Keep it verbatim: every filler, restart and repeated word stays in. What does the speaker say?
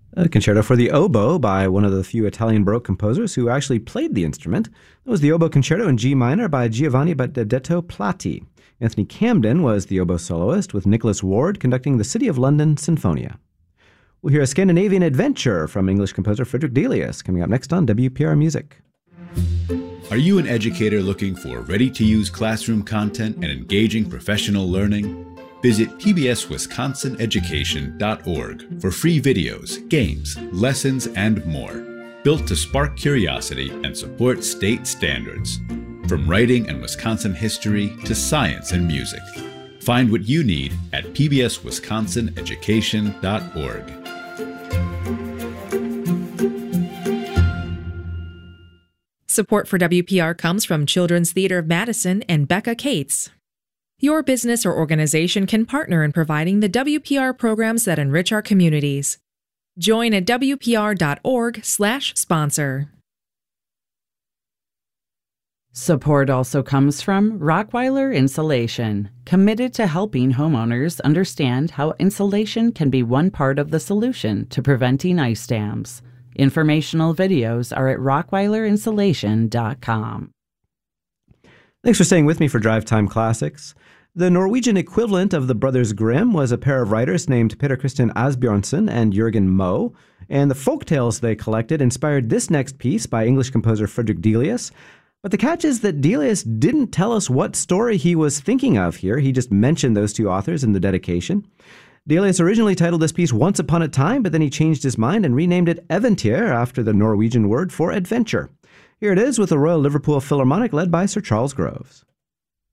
A concerto for the oboe by one of the few Italian Baroque composers who actually played the instrument. That was the Oboe Concerto in G minor by Giovanni Benedetto Platti. Anthony Camden was the oboe soloist, with Nicholas Ward conducting the City of London Sinfonia. We'll hear a Scandinavian adventure from English composer Frederick Delius coming up next on W P R Music. Are you an educator looking for ready-to-use classroom content and engaging professional learning? Visit P B S Wisconsin Education dot org for free videos, games, lessons, and more, built to spark curiosity and support state standards. From writing and Wisconsin history to science and music. Find what you need at P B S Wisconsin Education dot org. Support for W P R comes from Children's Theater of Madison and Becca Cates. Your business or organization can partner in providing the W P R programs that enrich our communities. Join at W P R dot org slash sponsor. Support also comes from Rockweiler Insulation, committed to helping homeowners understand how insulation can be one part of the solution to preventing ice dams. Informational videos are at rockweiler insulation dot com. Thanks for staying with me for Drive Time Classics. The Norwegian equivalent of the Brothers Grimm was a pair of writers named Peter Christian Asbjørnsen and Jørgen Moe, and the folk tales they collected inspired this next piece by English composer Frederick Delius. But the catch is that Delius didn't tell us what story he was thinking of here. He just mentioned those two authors in the dedication. Delius originally titled this piece Once Upon a Time, but then he changed his mind and renamed it Eventyr after the Norwegian word for adventure. Here it is with the Royal Liverpool Philharmonic led by Sir Charles Groves.